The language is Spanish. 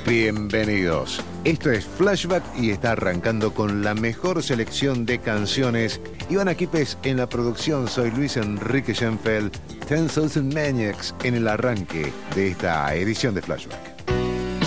Bienvenidos. Esto es Flashback y está arrancando con la mejor selección de canciones. Ivana Quipes en la producción, soy Luis Enrique Schenfeld, 10,000 Maniacs en el arranque de esta edición de Flashback.